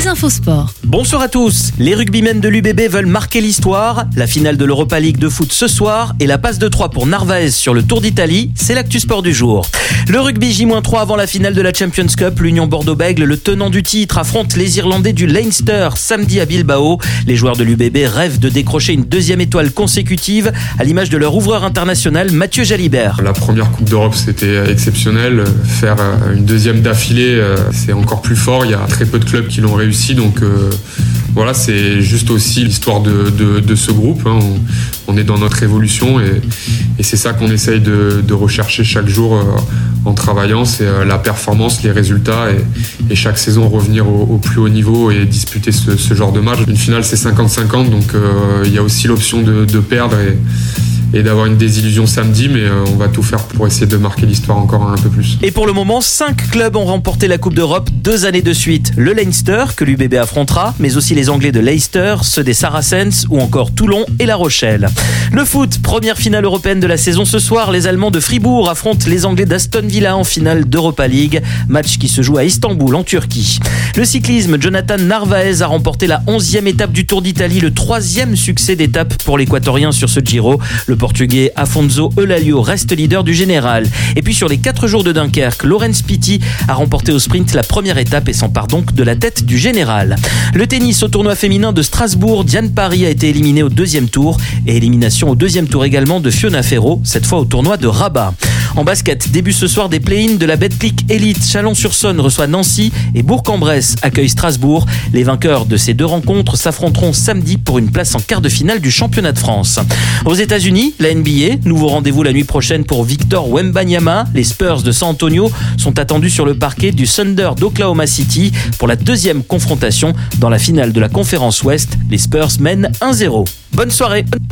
infos sport. Bonsoir à tous. Les rugbymen de l'UBB veulent marquer l'histoire. La finale de l'Europa League de foot ce soir et la passe de 3 pour Narvaez sur le Tour d'Italie, c'est l'actu sport du jour. Le rugby J-3 avant la finale de la Champions Cup, l'Union Bordeaux-Bègles, le tenant du titre, affronte les Irlandais du Leinster samedi à Bilbao. Les joueurs de l'UBB rêvent de décrocher une deuxième étoile consécutive à l'image de leur ouvreur international Mathieu Jalibert. La première Coupe d'Europe c'était exceptionnel. Faire une deuxième d'affilée c'est encore plus fort. Il y a très peu de clubs qui l'ont réussi, donc voilà, c'est juste aussi l'histoire de ce groupe. On est dans notre évolution et c'est ça qu'on essaye de rechercher chaque jour en travaillant, c'est la performance, les résultats et chaque saison revenir au plus haut niveau et disputer ce genre de match. Une finale c'est 50-50, donc il y a aussi l'option de perdre et d'avoir une désillusion samedi, mais on va tout faire pour essayer de marquer l'histoire encore un peu plus. Et pour le moment, 5 clubs ont remporté la Coupe d'Europe 2 années de suite. Le Leinster, que l'UBB affrontera, mais aussi les Anglais de Leicester, ceux des Saracens ou encore Toulon et La Rochelle. Le foot, première finale européenne de la saison ce soir, les Allemands de Fribourg affrontent les Anglais d'Aston Villa en finale d'Europa League, match qui se joue à Istanbul en Turquie. Le cyclisme, Jonathan Narvaez a remporté la 11e étape du Tour d'Italie, le 3e succès d'étape pour l'Équatorien sur ce Giro. Le Portugais Afonso Eulalio reste leader du général. Et puis sur les 4 jours de Dunkerque, Laurens Pitty a remporté au sprint la première étape et s'empare donc de la tête du général. Le tennis au tournoi féminin de Strasbourg, Diane Parry a été éliminée au 2e tour et élimination au 2e tour également de Fiona Ferro, cette fois au tournoi de Rabat. En basket, début ce soir des play-ins de la Betclic Elite. Chalon-sur-Saône reçoit Nancy et Bourg-en-Bresse accueille Strasbourg. Les vainqueurs de ces 2 rencontres s'affronteront samedi pour une place en quart de finale du championnat de France. Aux États-Unis, la NBA, nouveau rendez-vous la nuit prochaine pour Victor Wembanyama. Les Spurs de San Antonio sont attendus sur le parquet du Thunder d'Oklahoma City pour la 2e confrontation dans la finale de la conférence Ouest. Les Spurs mènent 1-0. Bonne soirée.